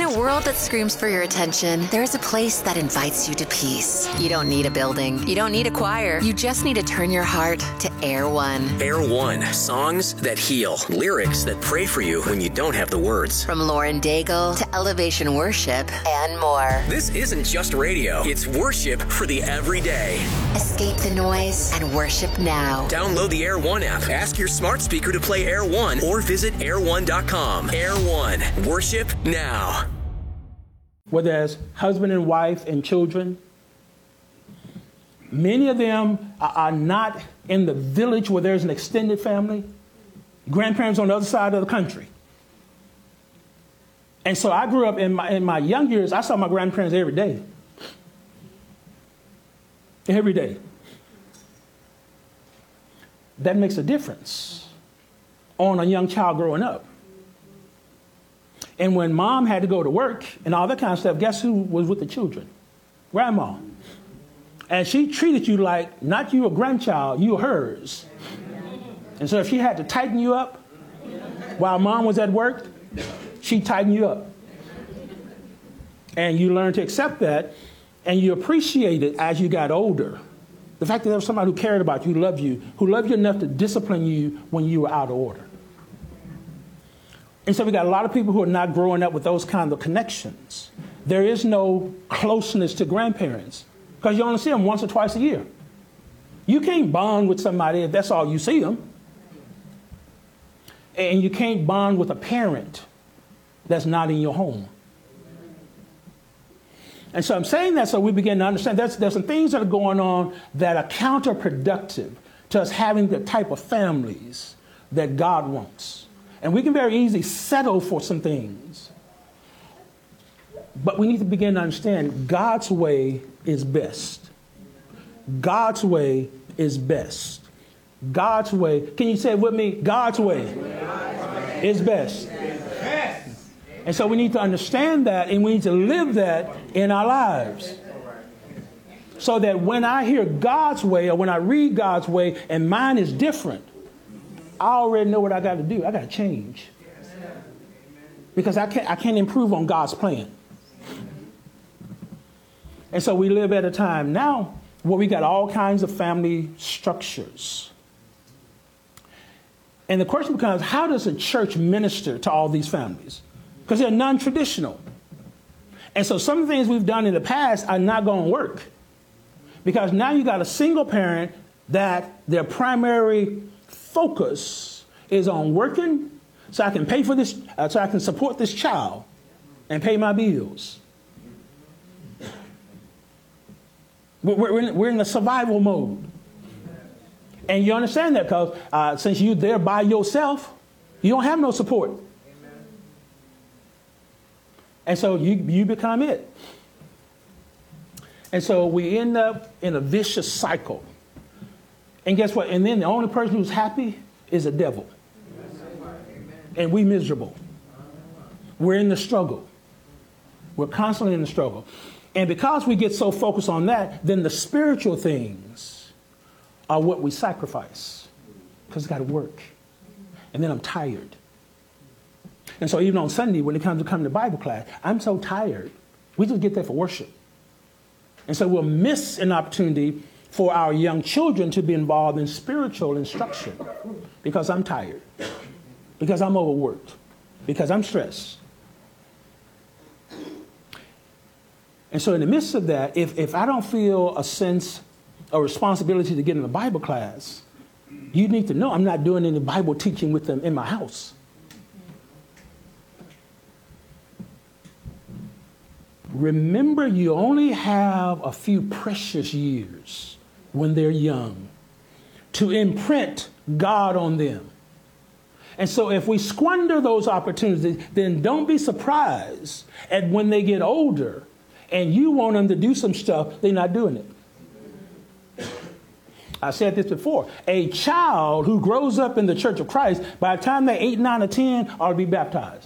a world that screams for your attention, there's a place that invites you to peace. You don't need a building. You don't need a choir. You just need to turn your heart to Air One. Air One. Songs that heal. Lyrics that pray for you when you don't have the words. From Lauren Daigle to Elevation Worship and more. This isn't just radio. It's worship for the everyday. Escape the noise and worship now. Download the Air One app. Ask your smart speaker to play Air One or visit air1.com. Air One. Worship now. Whether as husband and wife and children, many of them are not in the village where there's an extended family. Grandparents on the other side of the country. And so I grew up in my young years, I saw my grandparents every day. Every day. That makes a difference on a young child growing up. And when mom had to go to work and all that kind of stuff, guess who was with the children? Grandma. And she treated you like not you a grandchild, you were hers. And so if she had to tighten you up while mom was at work, she tightened you up. And you learned to accept that, and you appreciate it as you got older. The fact that there was somebody who cared about you, who loved you enough to discipline you when you were out of order. And so we got a lot of people who are not growing up with those kinds of connections. There is no closeness to grandparents because you only see them once or twice a year. You can't bond with somebody if that's all you see them. And you can't bond with a parent that's not in your home. And so I'm saying that so we begin to understand there's some things that are going on that are counterproductive to us having the type of families that God wants. And we can very easily settle for some things. But we need to begin to understand God's way is best. God's way is best. God's way, can you say it with me? God's way is best. And so we need to understand that, and we need to live that in our lives. So that when I hear God's way or when I read God's way and mine is different, I already know what I got to do. I got to change. Because I can't improve on God's plan. And so we live at a time now where we got all kinds of family structures. And the question becomes, how does a church minister to all these families? Because they're non-traditional. And so some of the things we've done in the past are not going to work. Because now you got a single parent that their primary focus is on working so I can pay for this, so I can support this child and pay my bills. We're in the survival mode. And you understand that because since you're there by yourself, you don't have no support. And so you become it. And so we end up in a vicious cycle. And guess what? And then the only person who's happy is the devil. And we miserable. We're in the struggle. We're constantly in the struggle. And because we get so focused on that, then the spiritual things are what we sacrifice. Because it's got to work. And then I'm tired. And so even on Sunday, when it comes to coming to Bible class, I'm so tired. We just get there for worship. And so we'll miss an opportunity for our young children to be involved in spiritual instruction because I'm tired, because I'm overworked, because I'm stressed. And so in the midst of that, if I don't feel a sense of responsibility to get in a Bible class, you need to know I'm not doing any Bible teaching with them in my house. Remember, you only have a few precious years when they're young to imprint God on them. And so if we squander those opportunities, then don't be surprised at when they get older and you want them to do some stuff, they're not doing it. I said this before. A child who grows up in the Church of Christ, by the time they're 8, 9, or 10, ought to be baptized.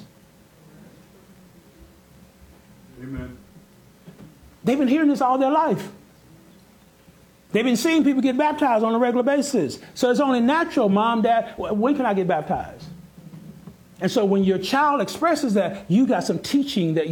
Amen. They've been hearing this all their life. They've been seeing people get baptized on a regular basis. So it's only natural, Mom, Dad, when can I get baptized? And so when your child expresses that, you got some teaching that